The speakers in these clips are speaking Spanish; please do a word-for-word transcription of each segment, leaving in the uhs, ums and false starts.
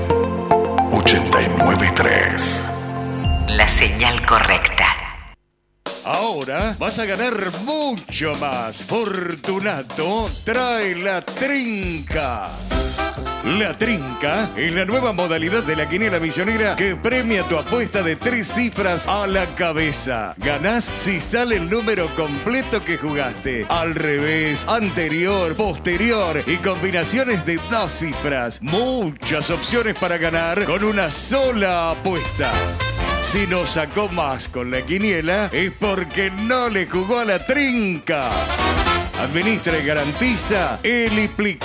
ochenta y nueve punto tres. La señal correcta. Ahora vas a ganar mucho más. Fortunato trae la trinca. La trinca es la nueva modalidad de la quiniela misionera que premia tu apuesta de tres cifras a la cabeza. Ganás si sale el número completo que jugaste. Al revés, anterior, posterior y combinaciones de dos cifras. Muchas opciones para ganar con una sola apuesta. Si no sacó más con la quiniela es porque no le jugó a la trinca. Administra y garantiza Eliplic.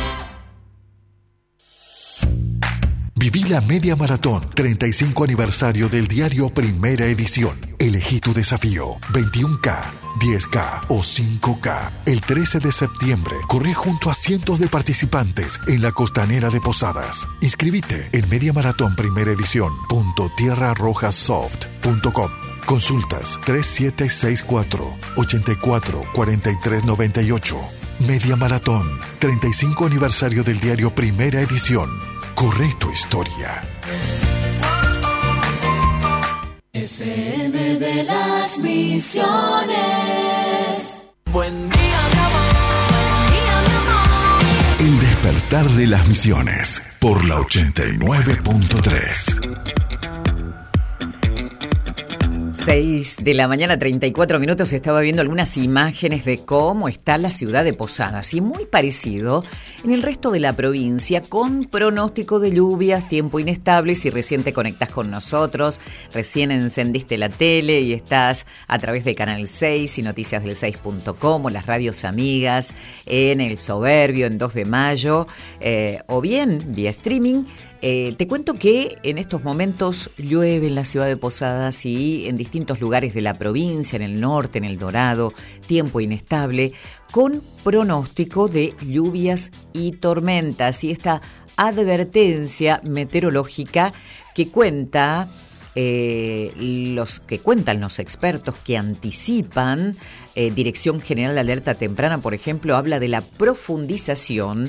Viví la media maratón, treinta y cinco aniversario del diario Primera Edición. Elegí tu desafío, veintiuno K, diez K o cinco K. El trece de septiembre, corrí junto a cientos de participantes en la costanera de Posadas. Inscribite en mediamaratón primera edición punto tierra roja soft punto com. Consultas tres siete seis cuatro, ocho cuatro, cuatro tres nueve ocho. Media Maratón, treinta y cinco aniversario del diario Primera Edición. Corre tu historia. F M de las Misiones. Buen día, mi amor. Buen día, mi amor. El despertar de las Misiones por la ochenta y nueve punto tres. seis de la mañana, treinta y cuatro minutos. Estaba viendo algunas imágenes de cómo está la ciudad de Posadas y muy parecido en el resto de la provincia, con pronóstico de lluvias, tiempo inestable. Si recién te conectás con nosotros, recién encendiste la tele y estás a través de Canal seis y noticias del seis punto com o las radios amigas en El Soberbio, en dos de mayo, eh, o bien vía streaming. Eh, te cuento que en estos momentos llueve en la ciudad de Posadas y en distintos lugares de la provincia, en el norte, en El Dorado, tiempo inestable, con pronóstico de lluvias y tormentas. Y esta advertencia meteorológica que cuenta... Eh, los que cuentan los expertos que anticipan, eh, Dirección General de Alerta Temprana, por ejemplo, habla de la profundización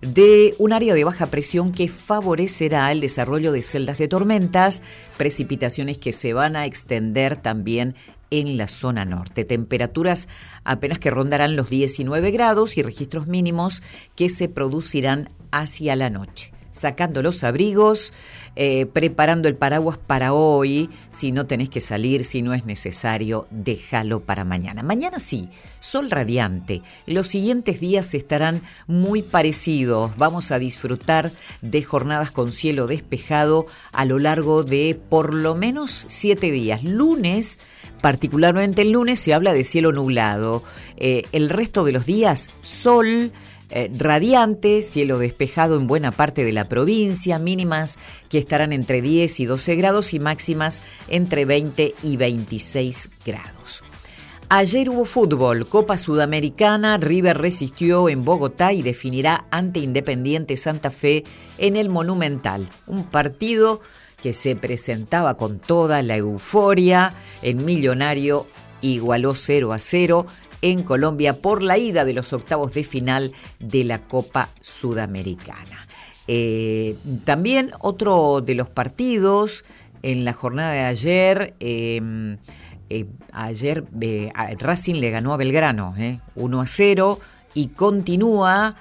de un área de baja presión que favorecerá el desarrollo de celdas de tormentas, precipitaciones que se van a extender también en la zona norte. Temperaturas apenas que rondarán los diecinueve grados y registros mínimos que se producirán hacia la noche. Sacando los abrigos, eh, preparando el paraguas para hoy. Si no tenés que salir, si no es necesario, déjalo para mañana. Mañana sí, sol radiante. Los siguientes días estarán muy parecidos. Vamos a disfrutar de jornadas con cielo despejado a lo largo de por lo menos siete días. Lunes, particularmente el lunes, se habla de cielo nublado. Eh, el resto de los días, sol Eh, radiante, cielo despejado en buena parte de la provincia, mínimas que estarán entre diez y doce grados y máximas entre veinte y veintiséis grados. Ayer hubo fútbol, Copa Sudamericana, River resistió en Bogotá y definirá ante Independiente Santa Fe en el Monumental. Un partido que se presentaba con toda la euforia. En Millonario igualó cero a cero en Colombia por la ida de los octavos de final de la Copa Sudamericana. Eh, también otro de los partidos en la jornada de ayer, eh, eh, ayer eh, Racing le ganó a Belgrano, eh, uno a cero y continúa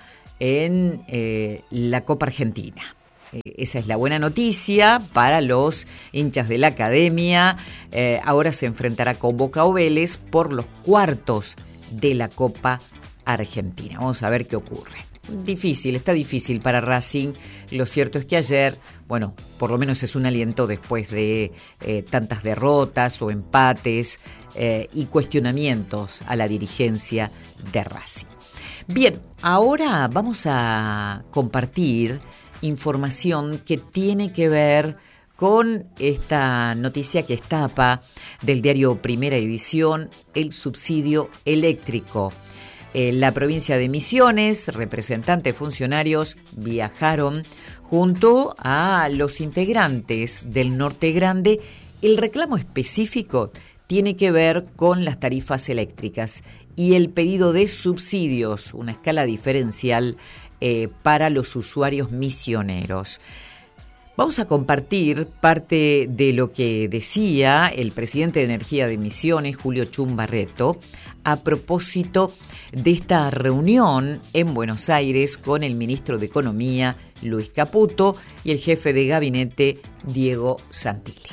en eh, la Copa Argentina. Esa es la buena noticia para los hinchas de la academia. Eh, ahora se enfrentará con Boca o Vélez por los cuartos de la Copa Argentina. Vamos a ver qué ocurre. Difícil, está difícil para Racing. Lo cierto es que ayer, bueno, por lo menos es un aliento después de eh, tantas derrotas o empates eh, y cuestionamientos a la dirigencia de Racing. Bien, ahora vamos a compartir información que tiene que ver con esta noticia que es tapa del diario Primera Edición, el subsidio eléctrico. En la provincia de Misiones, representantes funcionarios viajaron junto a los integrantes del Norte Grande. El reclamo específico tiene que ver con las tarifas eléctricas y el pedido de subsidios, una escala diferencial eh, para los usuarios misioneros. Vamos a compartir parte de lo que decía el presidente de Energía de Misiones, Julio Chum Barreto, a propósito de esta reunión en Buenos Aires con el ministro de Economía, Luis Caputo, y el jefe de gabinete, Diego Santilli.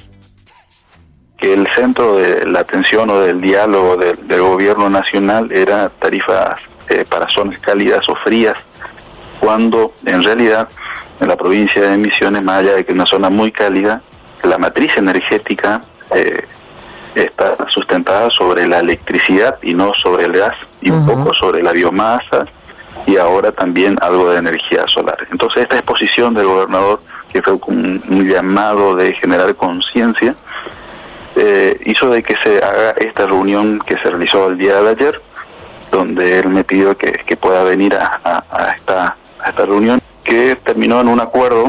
Que el centro de la atención o del diálogo de, del gobierno nacional era tarifas eh, para zonas cálidas o frías, cuando en realidad en la provincia de Misiones, más allá de que es una zona muy cálida, la matriz energética eh, está sustentada sobre la electricidad y no sobre el gas, y uh-huh. un poco sobre la biomasa, y ahora también algo de energía solar. Entonces esta exposición del gobernador, que fue un, un llamado de generar conciencia, eh, hizo de que se haga esta reunión que se realizó el día de ayer, donde él me pidió que, que pueda venir a, a, a, esta, a esta reunión, que terminó en un acuerdo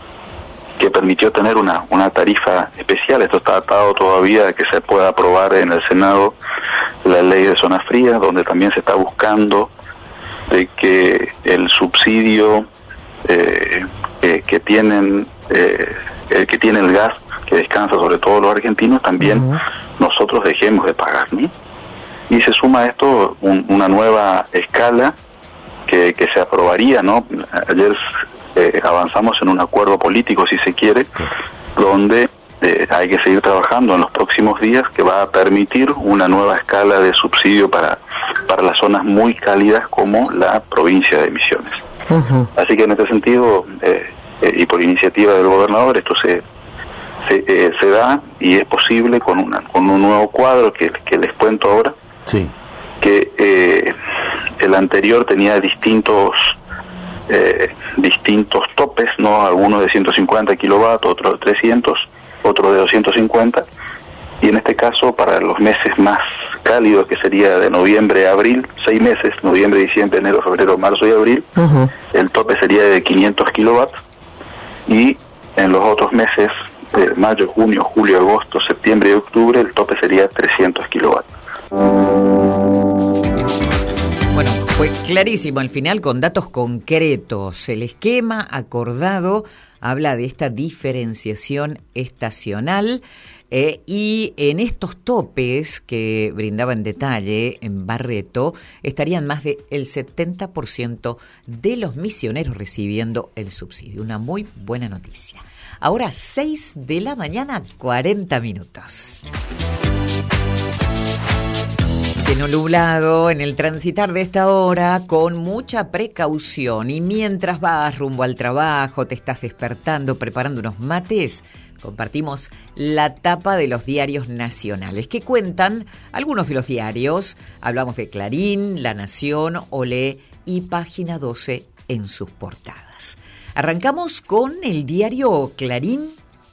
que permitió tener una, una tarifa especial. Esto está atado todavía a que se pueda aprobar en el Senado la ley de zonas frías, donde también se está buscando de que el subsidio eh, eh, que tienen eh, el que tiene el gas, que descansa sobre todo los argentinos, también uh-huh. nosotros dejemos de pagar, ¿no? Y se suma a esto un, una nueva escala que, que se aprobaría, ¿no? Ayer eh, avanzamos en un acuerdo político, si se quiere, donde eh, hay que seguir trabajando en los próximos días, que va a permitir una nueva escala de subsidio para, para las zonas muy cálidas como la provincia de Misiones. Uh-huh. Así que en este sentido, eh, eh, y por iniciativa del gobernador, esto se se, eh, se da y es posible con, una, con un nuevo cuadro que, que les cuento ahora. Sí. Que eh, el anterior tenía distintos eh, distintos topes, no, algunos de ciento cincuenta kilovatios, otros de trescientos, otro de doscientos cincuenta, y en este caso para los meses más cálidos, que sería de noviembre a abril, seis meses, noviembre, diciembre, enero, febrero, marzo y abril, uh-huh. el tope sería de quinientos kilovatios, y en los otros meses, de mayo, junio, julio, agosto, septiembre y octubre, el tope sería trescientos kilovatios. Bueno, fue clarísimo al final con datos concretos. El esquema acordado habla de esta diferenciación estacional eh, y en estos topes que brindaba en detalle en Barreto estarían más del setenta por ciento de los misioneros recibiendo el subsidio. Una muy buena noticia. Ahora seis de la mañana, cuarenta minutos. Cielo nublado en el transitar de esta hora, con mucha precaución. Y mientras vas rumbo al trabajo, te estás despertando, preparando unos mates, compartimos la tapa de los diarios nacionales. ¿Qué cuentan algunos de los diarios? Hablamos de Clarín, La Nación, Olé y Página doce en sus portadas. Arrancamos con el diario Clarín.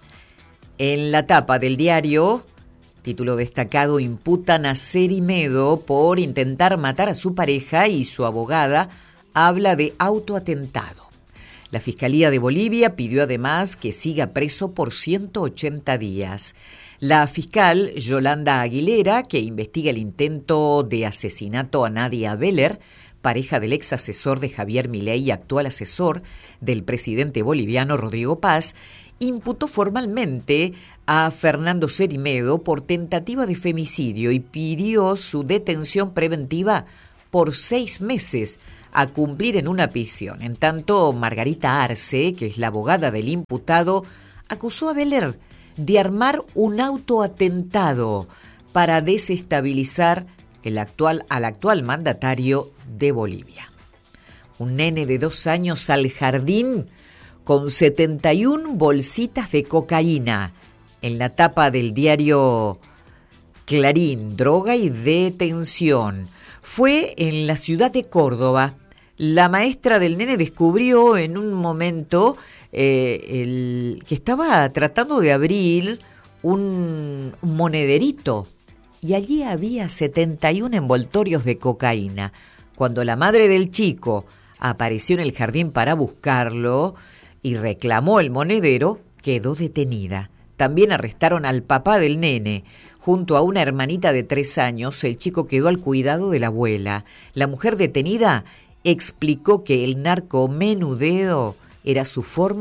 En la tapa del diario, título destacado: imputan a Cerimedo por intentar matar a su pareja y su abogada habla de autoatentado. La Fiscalía de Bolivia pidió además que siga preso por ciento ochenta días. La fiscal Yolanda Aguilera, que investiga el intento de asesinato a Nadia Beller, pareja del ex asesor de Javier Milei y actual asesor del presidente boliviano Rodrigo Paz, imputó formalmente a Fernando Cerimedo por tentativa de femicidio y pidió su detención preventiva por seis meses a cumplir en una prisión. En tanto, Margarita Arce, que es la abogada del imputado, acusó a Beller de armar un autoatentado para desestabilizar el actual, al actual mandatario de Bolivia. Un nene de dos años al jardín con setenta y una bolsitas de cocaína. En la tapa del diario Clarín, droga y detención. Fue en la ciudad de Córdoba. La maestra del nene descubrió en un momento eh, el, que estaba tratando de abrir un, un monederito y allí había setenta y uno envoltorios de cocaína. Cuando la madre del chico apareció en el jardín para buscarlo y reclamó el monedero, quedó detenida. También arrestaron al papá del nene. Junto a una hermanita de tres años, el chico quedó al cuidado de la abuela. La mujer detenida explicó que el narcomenudeo era su forma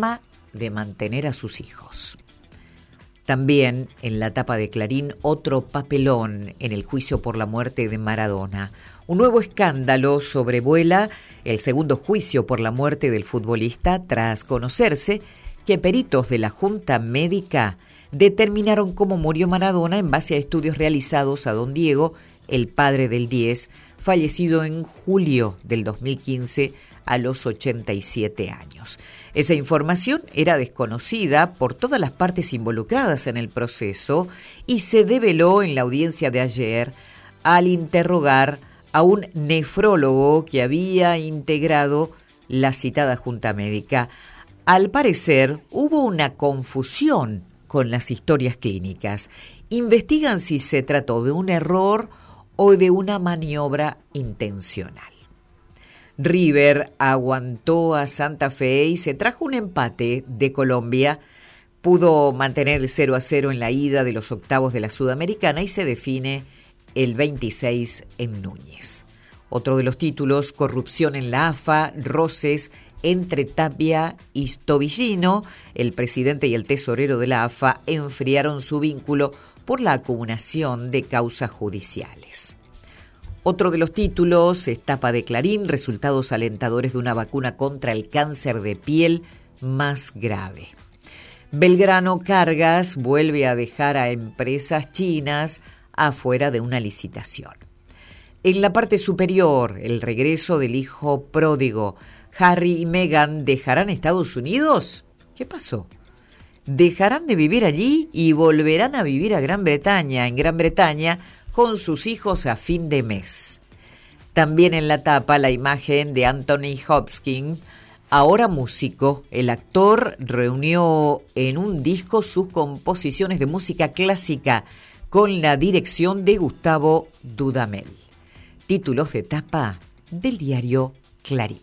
de mantener a sus hijos. También en la tapa de Clarín, otro papelón en el juicio por la muerte de Maradona. Un nuevo escándalo sobrevuela el segundo juicio por la muerte del futbolista tras conocerse que peritos de la Junta Médica determinaron cómo murió Maradona en base a estudios realizados a don Diego, el padre del diez, fallecido en julio del dos mil quince a los ochenta y siete años. Esa información era desconocida por todas las partes involucradas en el proceso y se develó en la audiencia de ayer al interrogar a un nefrólogo que había integrado la citada Junta Médica. Al parecer, hubo una confusión con las historias clínicas. Investigan si se trató de un error o de una maniobra intencional. River aguantó a Santa Fe y se trajo un empate de Colombia. Pudo mantener el cero a cero en la ida de los octavos de la Sudamericana y se define el veintiséis en Núñez. Otro de los títulos, corrupción en la A F A, roces entre Tapia y Tobillino. El presidente y el tesorero de la A F A enfriaron su vínculo por la acumulación de causas judiciales. Otro de los títulos es tapa de Clarín, resultados alentadores de una vacuna contra el cáncer de piel más grave. Belgrano Cargas vuelve a dejar a empresas chinas afuera de una licitación. En la parte superior, el regreso del hijo pródigo. Harry y Meghan dejarán Estados Unidos. ¿Qué pasó? Dejarán de vivir allí y volverán a vivir a Gran Bretaña, en Gran Bretaña, con sus hijos a fin de mes. También en la tapa la imagen de Anthony Hopkins, ahora músico. El actor reunió en un disco sus composiciones de música clásica con la dirección de Gustavo Dudamel. Títulos de tapa del diario Clarín.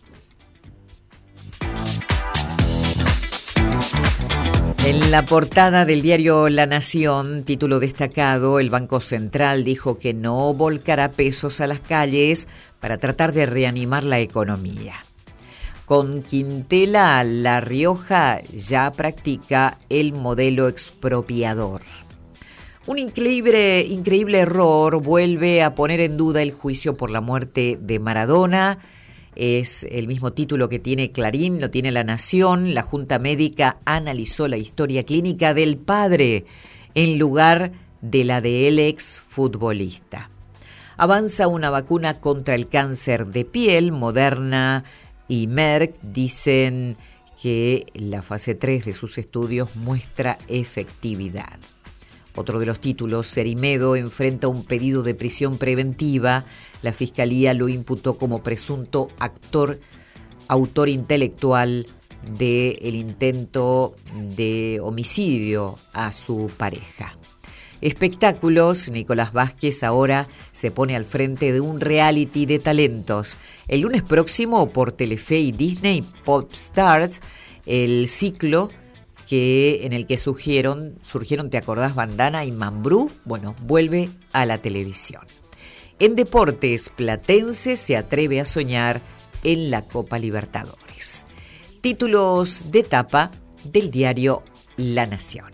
En la portada del diario La Nación, título destacado, el Banco Central dijo que no volcará pesos a las calles para tratar de reanimar la economía. Con Quintela, La Rioja ya practica el modelo expropiador. Un increíble, increíble error vuelve a poner en duda el juicio por la muerte de Maradona. Es el mismo título que tiene Clarín, lo tiene La Nación. La Junta Médica analizó la historia clínica del padre en lugar de la del exfutbolista. Avanza una vacuna contra el cáncer de piel. Moderna y Merck dicen que la fase tres de sus estudios muestra efectividad. Otro de los títulos, Cerimedo enfrenta un pedido de prisión preventiva. La Fiscalía lo imputó como presunto actor, autor intelectual del intento de homicidio a su pareja. Espectáculos, Nicolás Vázquez ahora se pone al frente de un reality de talentos. El lunes próximo por Telefe y Disney Pop Stars, el ciclo que en el que surgieron, surgieron, ¿te acordás? Bandana y Mambrú, bueno, vuelve a la televisión. En deportes, Platense se atreve a soñar en la Copa Libertadores. Títulos de tapa del diario La Nación.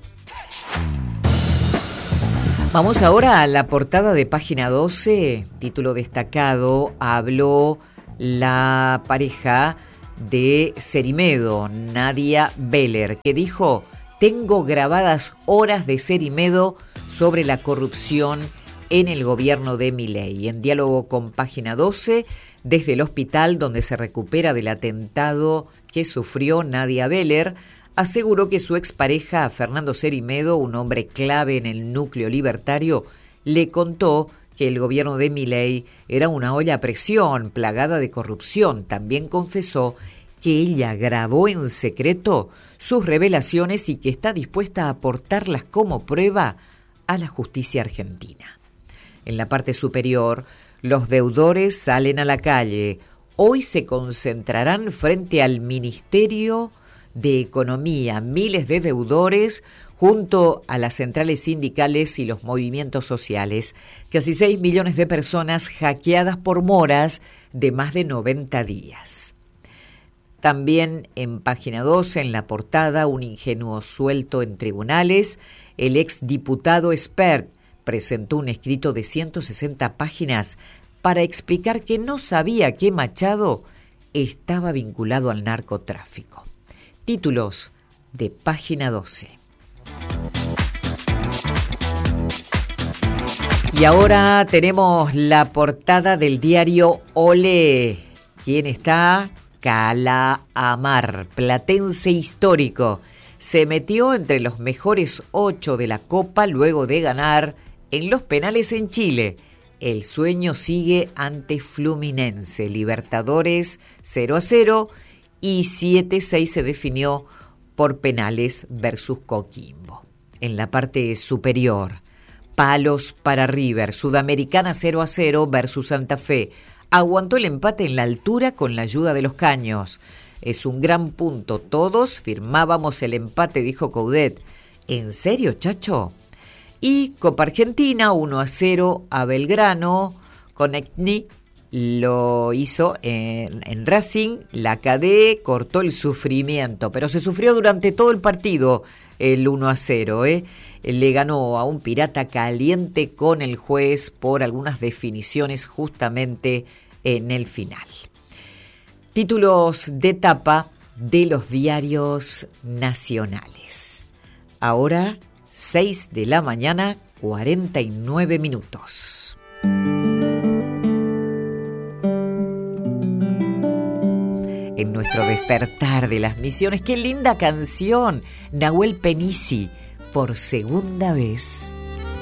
Vamos ahora a la portada de página doce, título destacado, habló la pareja de Cerimedo, Nadia Beller, que dijo: tengo grabadas horas de Cerimedo sobre la corrupción en el gobierno de Milei. En diálogo con página doce, desde el hospital donde se recupera del atentado que sufrió, Nadia Beller aseguró que su expareja, Fernando Cerimedo, un hombre clave en el núcleo libertario, le contó que el gobierno de Milei era una olla a presión, plagada de corrupción. También confesó que ella grabó en secreto sus revelaciones y que está dispuesta a aportarlas como prueba a la justicia argentina. En la parte superior, los deudores salen a la calle. Hoy se concentrarán frente al Ministerio de Economía. Miles de deudores junto a las centrales sindicales y los movimientos sociales. Casi seis millones de personas hackeadas por moras de más de noventa días. También en página doce, en la portada, un ingenuo suelto en tribunales. El exdiputado Espert presentó un escrito de ciento sesenta páginas para explicar que no sabía que Machado estaba vinculado al narcotráfico. Títulos de página doce. Y ahora tenemos la portada del diario Olé. ¿Quién está? Calahamar, platense histórico. Se metió entre los mejores ocho de la Copa luego de ganar en los penales en Chile. El sueño sigue ante Fluminense. Libertadores cero a cero y siete a seis se definió por penales versus Coquimbo. En la parte superior, palos para River. Sudamericana cero a cero versus Santa Fe. Aguantó el empate en la altura con la ayuda de los caños. Es un gran punto. Todos firmábamos el empate, dijo Coudet. ¿En serio, Chacho? Y Copa Argentina uno a cero a Belgrano. Conectni lo hizo en, en Racing. La K D cortó el sufrimiento, pero se sufrió durante todo el partido el uno a cero. ¿eh? Le ganó a un Pirata caliente con el juez por algunas definiciones justamente en el final. Títulos de tapa de los diarios nacionales. Ahora, seis de la mañana, cuarenta y nueve minutos. En nuestro despertar de las misiones, qué linda canción, Nahuel Penisi, por segunda vez.